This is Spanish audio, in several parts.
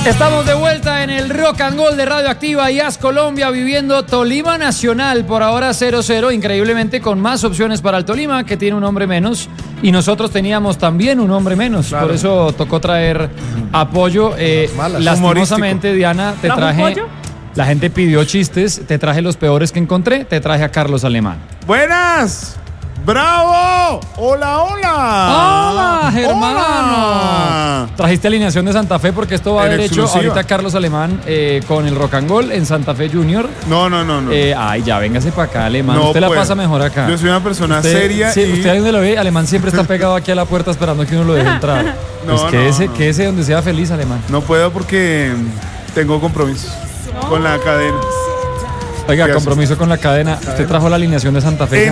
Estamos de vuelta en el Rock and Roll de Radioactiva y As Colombia, viviendo Tolima Nacional, por ahora 0-0, increíblemente con más opciones para el Tolima, que tiene un hombre menos, y nosotros teníamos también un hombre menos, claro. Por eso tocó traer apoyo. Lastimosamente, Diana, te traje... La gente pidió chistes, te traje los peores que encontré, te traje a Carlos Alemán. ¡Buenas! ¡Bravo! ¡Hola, hola! ¡Hola, hermano! ¡Hola! Trajiste alineación de Santa Fe porque esto va derecho ahorita Carlos Alemán con el Rock and Roll en Santa Fe Junior. No. Ay, ya, véngase para acá, Alemán. No usted puedo. La pasa mejor acá. Yo soy una persona seria. Sí, usted donde lo ve, Alemán siempre está pegado aquí a la puerta esperando que uno lo deje entrar. Quédese donde sea feliz, Alemán. No puedo porque tengo compromisos con la cadena. Oiga, compromiso con la cadena. Usted trajo la alineación de Santa Fe. ¡En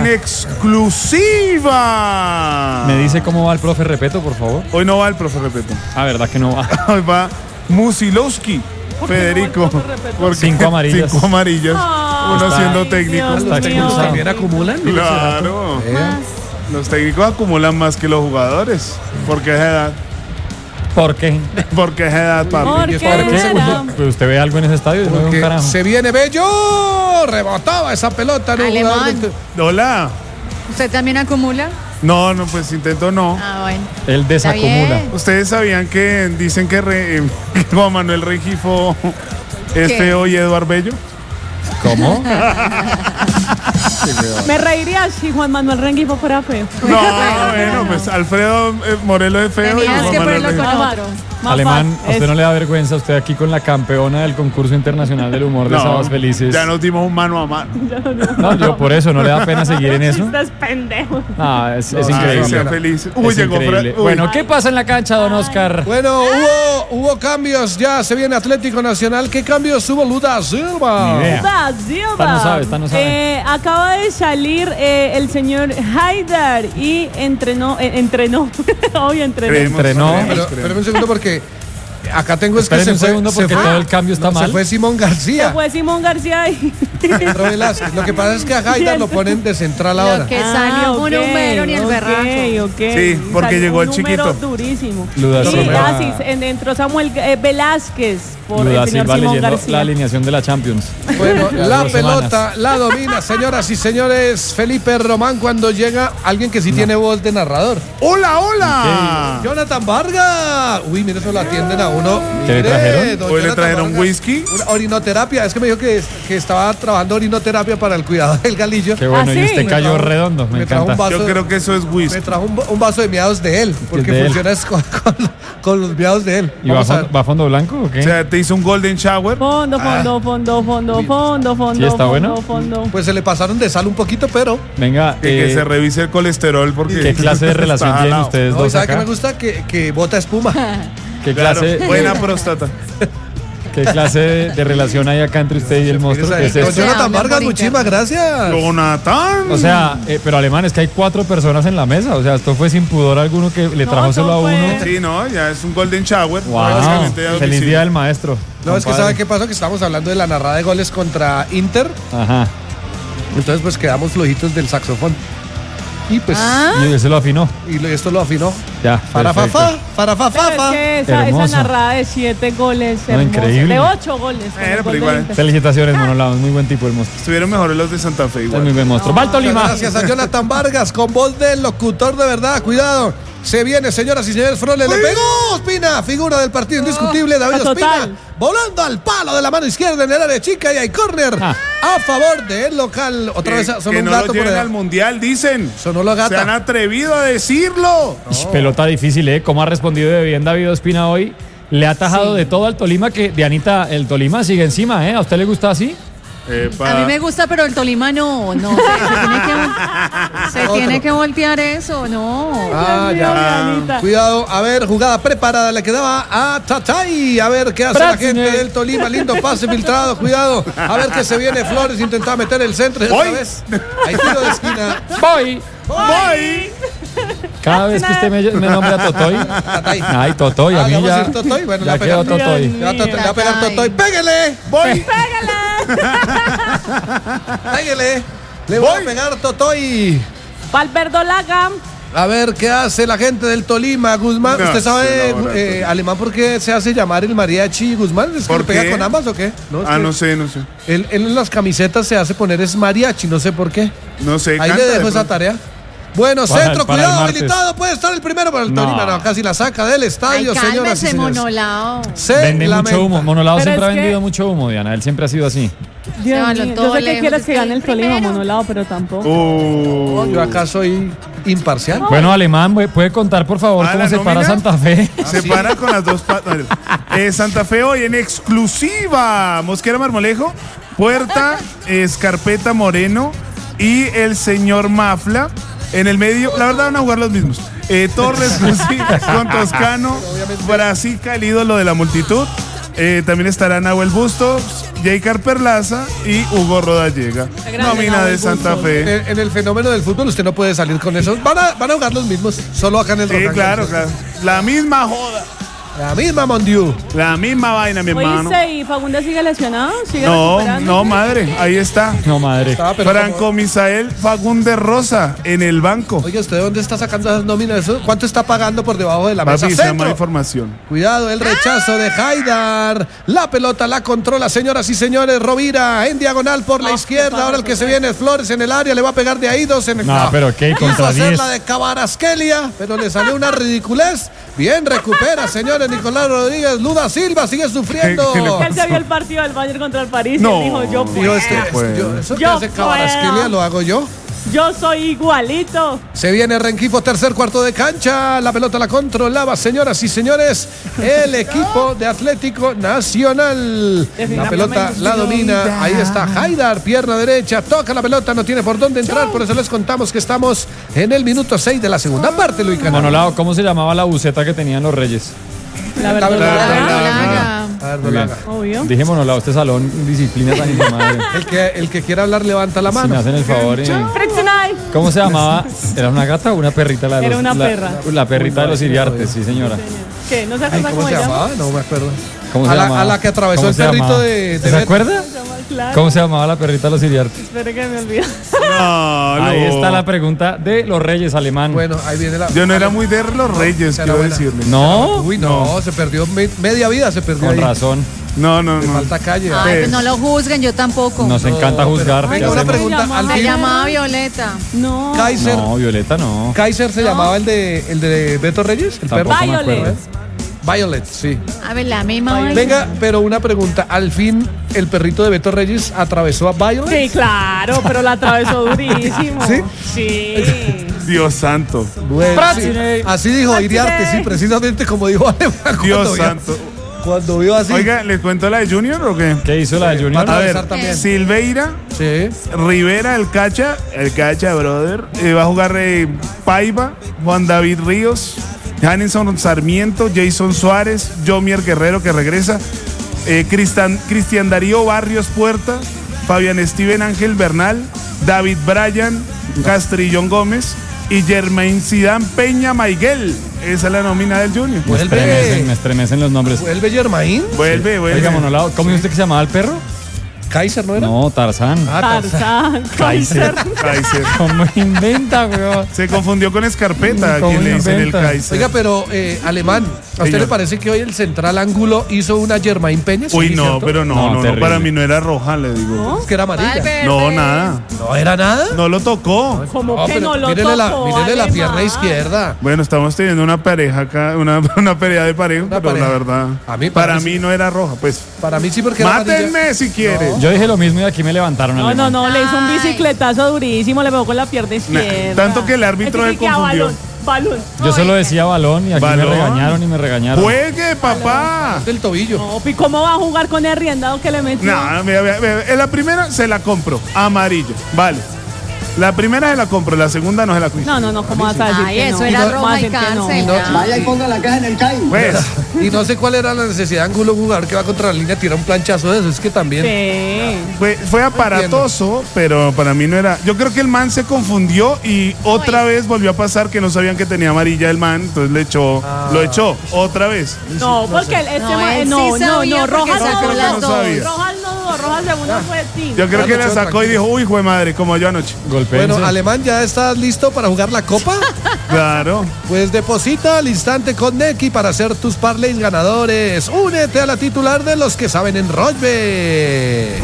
exclusiva! ¿Me dice cómo va el profe Repeto, por favor? Hoy no va el profe Repeto. Ah, ¿verdad que no va? Hoy va Musilowski, Federico. Por 5 amarillas. 5 amarillas. Uno siendo técnico. ¿Los técnicos también acumulan? Claro. Los técnicos acumulan más que los jugadores. ¿Por qué esa edad? ¿Por qué? Porque es edad, papi. ¿Por qué? Pues usted ve algo en ese estadio. Porque no se viene Bello. Rebotaba esa pelota. ¿No? Alemán. Hola. ¿Usted también acumula? No, pues intento no. Ah, bueno. Él desacumula. ¿Ustedes sabían que dicen que Juan Manuel Rengifo es feo y Eduard Bello? ¿Cómo? Me reiría si Juan Manuel Rengifo fuera feo. No, bueno, pues Alfredo Morelos es feo. Tenías que ponerlo con otro. Alemán, ¿a usted no le da vergüenza? Usted aquí con la campeona del concurso internacional del humor de Sábados Felices. Ya nos dimos un mano a mano. No, yo por eso, ¿no le da pena seguir en eso? Estás pendejo. Ah, es increíble. Sean felices. Es increíble. Bueno, ¿qué pasa en la cancha, don Oscar? Bueno, hubo cambios, ya se viene Atlético Nacional. ¿Qué cambios hubo, Luda Silva? Luda Silva. Esta no sabe. Acaba de salir el señor Haidar y entrenó. Hoy entrenó. Pero un segundo porque acá tengo que un segundo porque todo el cambio está mal. Se fue Simón García. Y Pedro Velázquez. Lo que pasa es que a Haidar lo ponen de central ahora. Que salió un número ni el berraco. Sí, porque salió llegó el chiquito. Durísimo. Luda Silva. Entró Samuel Velázquez por Luda el señor Silva Simón leyendo García. la alineación de la Champions. Bueno, la pelota la domina, señoras y señores, Felipe Román cuando llega alguien que sí tiene voz de narrador. ¡Hola, hola! Jonathan Vargas. Uy, mire, eso lo atienden a uno. ¿Qué le trajeron? ¿Hoy le trajeron whisky? Una orinoterapia. Es que me dijo que estaba trabajando orinoterapia para el cuidado del galillo. Qué bueno, y usted cayó redondo, me encanta. Yo creo que eso es whisky. Me trajo un vaso de miados de él, porque funciona con los miados de él. ¿Y va a fondo blanco o qué? O sea, te hizo un golden shower. Fondo. ¿Sí está bueno? Pues se le pasaron de sal un poquito, pero... Venga, que se revise el colesterol porque... ¿Qué clase de relación tienen ustedes dos ¿sabe acá? qué me gusta? Que bota espuma. ¿Qué clase? Buena próstata. ¿Qué clase de relación hay acá entre usted y el monstruo? ¿Qué es Don esto? Jonathan Vargas, muchísimas gracias. Jonathan. O sea, pero Alemán, es que hay 4 personas en la mesa. O sea, esto fue sin pudor alguno que le trajo solo a uno. Sí, no, ya es un golden shower. Wow. Feliz día del maestro. No, es que ¿sabe qué pasó? Que estamos hablando de la narrada de goles contra Inter. Ajá. Entonces, pues quedamos flojitos del saxofón. Y pues... Y él se lo afinó. Y esto lo afinó. Ya, Farafafa. Esa narrada de 7 goles, no, increíble. De 8 goles. Pero igual. Felicitaciones, Monolao. Muy buen tipo el monstruo. Estuvieron mejores los de Santa Fe igual. Es muy buen monstruo. ¡Va al Tolima! Gracias a Jonathan Vargas con voz del locutor de verdad. Cuidado. Se viene, señoras y señores. Frole le pegó. Ospina, figura del partido indiscutible. David Ospina, volando al palo de la mano izquierda en el área chica y hay córner a favor del local. Otra vez sonó que un no gato lo por lleven allá. al mundial, dicen. Sonó la gata. Se han atrevido a decirlo. Pelota difícil, ¿eh? ¿Cómo ha respondido de bien David Ospina hoy? Le ha atajado de todo al Tolima, que Dianita, el Tolima sigue encima, ¿eh? ¿A usted le gusta así? A mí me gusta, pero el Tolima no. Se tiene que voltear eso, no. Ya. Cuidado, a ver, jugada preparada, le quedaba a Tatay. A ver qué hace la gente del Tolima. Lindo pase filtrado, cuidado. A ver qué se viene. Flores intentaba meter el centro. Otra vez. Hay tiro de esquina. Voy. Cada vez que usted me nombra Totoy. Ay, Totoy, a mí ya. Totoy? Bueno, ya quedó Totoy. Le va a pegar Totoy. ¡Pégale! Voy. ¡Pégale! Le voy a pegar Totoy. Valverdolaga. A ver, ¿qué hace la gente del Tolima? Guzmán, No, ¿usted sabe, sí, no, Alemán, por qué se hace llamar el mariachi Guzmán? ¿Es que ¿Por le pega qué? con ambas o qué? No sé. Él en las camisetas se hace poner es mariachi, no sé por qué. No sé. Ahí canta le de dejo esa pronto. tarea. Bueno, Para centro, el cuidado, martes. habilitado. Puede estar el primero para el No. Tolima. No, casi la saca del Ay, estadio, señoras y cálmese, señores. monolao. Se Vende lamenta. mucho humo. Monolao Pero siempre ha es que- vendido mucho humo, Diana. Él siempre ha sido así. Dios Esteban, mío, todo yo sé que lejos, quieres es que que gane el el Tolima primero. monolado, pero tampoco. Yo acá soy imparcial. Bueno, Alemán, ¿puede contar, por favor, ¿Ah, cómo la se para nómina? Santa Fe? Se para con las dos patas. Santa Fe hoy en exclusiva. Mosquera Marmolejo, Puerta, Escarpeta Moreno y el señor Mafla. En el medio, la verdad van a jugar los mismos. Torres con Toscano, Brasica, el ídolo de la multitud. También estarán Nahuel Bustos, Jaycar Perlaza y Hugo Rodallega. Qué grande Nómina Nahuel de Santa Bustos. Fe. En el fenómeno del fútbol usted no puede salir con eso. Van a jugar los mismos, solo acá en el Sí, Rock and claro, Roll. claro. La misma joda. La misma Mondiu. La misma vaina, mi hermano. ¿Oíste? ¿Y Fagundes sigue lesionado? ¿Sigue No, recuperándose? no, madre, ahí está. No, madre. Estaba, pero Franco como- Misael Fagundes Rosa en el banco. Oye, ¿usted dónde está sacando esas nóminas? ¿Eso? ¿Cuánto está pagando por debajo de la mesa? Papi, se llama Centro. información. Cuidado, el rechazo de Haidar. La pelota la controla, señoras y señores. Rovira en diagonal por la izquierda. Ahora el que se viene es Flores en el área. Le va a pegar de ahí dos en el No, pero qué, Quiso contra hacer 10. la de Cabarasquelia, pero le salió una ridiculez. Bien, recupera, señores. Nicolás Rodríguez. Luda Silva sigue sufriendo. ¿Qué le Él se vio el partido del Bayern contra el París No. y él dijo, yo Dijo puedo. eso que Yo hace Cabarasquelia puedo. lo hago yo. Yo soy igualito. Se viene Rengifo, tercer cuarto de cancha. La pelota la controlaba, señoras y señores, el equipo de Atlético Nacional. La pelota la domina. Ahí está Haidar, pierna derecha. Toca la pelota, no tiene por dónde entrar. Por eso les contamos que estamos en el minuto 6 de la segunda parte, Luis Canal. Monolao, ¿cómo se llamaba la buceta que tenían los Reyes? La La verdad. verdolaga. La Muy bien. verdolaga. Obvio. Dije Monolao, este salón, disciplina tan hijo de madre. El que quiera hablar, levanta la Si me mano. hacen el favor. Frictionai. ¿Cómo se llamaba? ¿Era una gata o una perrita? La de Era los- una la- perra. La perrita de los Iriartes, sí, señora. ¿Qué? ¿No se Ay, acuerda ¿cómo cómo se se llama? llamaba? No me acuerdo. ¿Cómo se A llamaba? la que atravesó ¿Cómo el se perrito llamaba? de ¿Se Beto. acuerda? Claro. ¿Cómo se llamaba la perrita de los Iriartes? Espere que me olvidó. No, Ahí no. está la pregunta de los Reyes alemán. Bueno, ahí viene la. Yo no era muy de los Reyes, Será quiero buena. decirle. No, Uy, no, se perdió media vida, se perdió con ahí. razón. No, no, Le no. falta calle. Ay, pues no lo juzguen, yo tampoco. Nos encanta juzgar. Venga, ¿qué una hacemos? pregunta. Al Me fin, llamaba Violeta. No. Kaiser, No, Violeta no. Kaiser se llamaba el de Beto Reyes, el perro. Tampoco me Violet. acuerdo. Violet, sí. A ver, la misma vaina. Venga, pero una pregunta. Al fin, el perrito de Beto Reyes atravesó a Violet. Sí, claro, pero la atravesó durísimo. ¿Sí? Sí. Dios santo. Bueno, sí. Praxine. Así dijo Iriarte, sí, precisamente como dijo Alemán. Dios santo. Cuando vio así. Oiga, ¿les cuento la de Junior o qué? ¿Qué hizo la de Junior? A ver, atravesar también. Silveira, Sí. Rivera, el Cacha, brother. Va a jugar Paiva, Juan David Ríos, Hanison Sarmiento, Jason Suárez, Jomier Guerrero que regresa, Cristian Darío Barrios Puerta, Fabián Steven Ángel Bernal, David Bryan, Castrillón Gómez y Germain Zidane Peña Maiguel. Esa es la nómina del Junior. Me estremecen los nombres. ¿Vuelve Germain? Vuelve. Oiga, Monolao, ¿cómo dijo usted que se llamaba el perro? ¿Kaiser no era? No, Tarzán. Tarzán. Kaiser. Kaiser. ¿Cómo inventa, weón? Se confundió con Escarpeta, ¿Cómo quien le dicen el inventa? Kaiser. Oiga, pero Alemán, ¿a usted Señor. le parece que hoy el central ángulo hizo una Germain Peña? Uy, Sí, no, ¿cierto? pero No, no, terrible. para mí no era roja, le digo. Es que era amarilla. No, nada. ¿No era nada? No lo tocó. Como que pero no lo mírele tocó, mírele la Alemán. pierna izquierda. Bueno, estamos teniendo una pareja acá, una pelea de pareja, Una pero pareja. la verdad, A mí para parece- mí no era roja, pues. Para mí sí, porque era amarilla. Mátenme si quieren. Yo dije lo mismo y aquí me levantaron. No, alemán. le hizo un Ay. bicicletazo durísimo, le pegó con la pierna izquierda. tanto que el árbitro Ese le que queda confundió. Balón. Yo solo decía balón y aquí ¿Balón? me regañaron y me regañaron. ¡Juegue, papá! Del tobillo. No, ¿y cómo va a jugar con el riendado que le metió? No, mira, en la primera se la compro, amarilla, vale. La primera se la compro, la segunda no se la compro. No, ¿cómo vas a decir Ay, que eso no? era ¿Cómo vas a roja y decir que no? cárcel. ya. Vaya y ponga la caja en el CAI. Pues, Y no sé cuál era la necesidad de Angulo, un jugador que va contra la línea, tira un planchazo de eso. Es que también. Sí. fue aparatoso, pero para mí no era. Yo creo que el man se confundió y otra vez volvió a pasar que no sabían que tenía amarilla el man, entonces le echó, lo echó otra vez. No, porque este No, man- él no, sí sabía porque Rojas sacó no, las no dos. sabía. Rojas no dudó, Rojas segundo fue Tim. Yo creo que Claro, la sacó y tranquilo. dijo, uy, jue madre, como yo anoche. Golpéense. Bueno, Alemán, ¿ya estás listo para jugar la copa? Claro. Pues deposita al instante con Neki para hacer tus parlays ganadores. Únete a la titular de los que saben en Rochbet.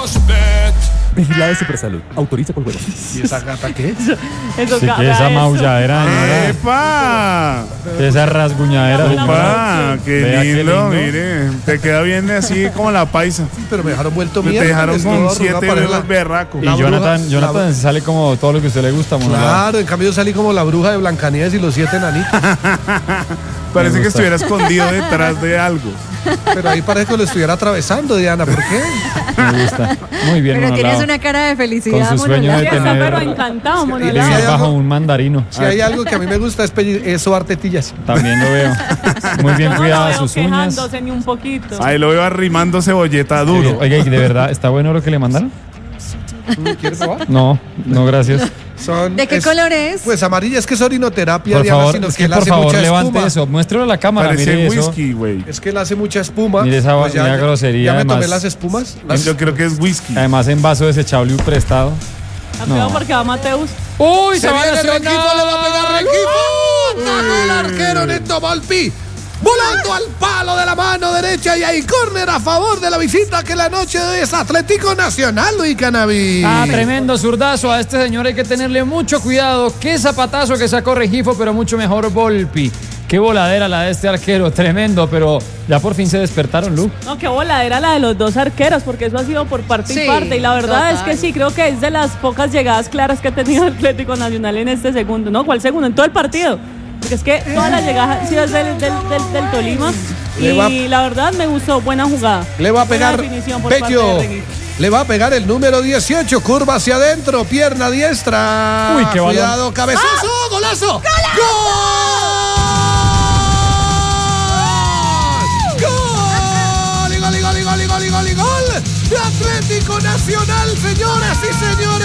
Vigilada de Supersalud. Autoriza con juegos. ¿Y esa gata qué es? Eso Sí, que esa maulladera, señora. ¡Epa! Que esa rasguñadera. ¡Epa! ¡Qué Vea qué lindo! lindo. Mire, te queda bien así como la paisa. Sí, pero me dejaron vuelto Te mierda. dejaron les con puedo 7 arrugar para euros berraco. Y La bruja, Jonathan sale como todo lo que a usted le gusta, mono. Claro, en cambio yo salí como la bruja de Blancanieves y los 7 enanitos. Parece que gusta. estuviera escondido detrás de algo. Pero ahí parece que lo estuviera atravesando, Diana. ¿Por qué? Me gusta. Muy bien, Pero tienes Monolao. una cara de felicidad, Con su sueño Monolao. de Sí, está pero tener... encantado, Vivir Vivir Monolao. hay bajo algo- un mandarino. Si hay algo que a mí me gusta es sobar tetillas. También lo veo. Muy bien Yo no lo cuidadas veo sus uñas. quejándose ni un poquito. Ahí lo veo arrimando cebolleta Qué bien. duro. Oiga, ¿y de verdad está bueno lo que le mandaron? ¿Quieres probar? No, gracias. ¿De qué color es? Pues amarilla, es que es orinoterapia, Por Diana, favor, sino es que que él por hace favor mucha levante espuma. eso. Muéstrelo a la cámara, Parecía mire eso. whisky, güey. Es que él hace mucha espuma. Mire esa Pues mira grosería, Ya me tomé además. las espumas. Yo creo que es whisky. Además en vaso desechable y prestado. Cuidado porque va Mateus. ¡Uy, Se viene el equipo, le va a pegar el equipo. Ganó el arquero Neto Volpi. Volando al palo de la mano derecha y hay córner a favor de la visita que la noche de hoy es Atlético Nacional, Luis Cannabis. Ah, tremendo zurdazo. A este señor hay que tenerle mucho cuidado. Qué zapatazo que sacó Regifo, pero mucho mejor Volpi. Qué voladera la de este arquero. Tremendo, pero ya por fin se despertaron, Lu. No, qué voladera la de los dos arqueros, porque eso ha sido por parte y Sí, parte. Y la verdad total. es que sí, creo que es de las pocas llegadas claras que ha tenido Atlético Nacional en este segundo. ¿No? ¿Cuál segundo? En todo el partido. Porque es que todas las llegadas han sido del Tolima. Le va- Y la verdad me gustó. Buena jugada. Le va a pegar Buena definición por parte Vecchio. de Regui. Le va a pegar el número 18, curva hacia adentro, pierna diestra. Uy, qué balón. Cuidado, cabezazo, golazo. ¡Gol! ¡Gol! ¡Gol! ¡Gol! ¡Gol! ¡Gol! ¡Gol! ¡Gol! De Atlético Nacional, señoras y señores.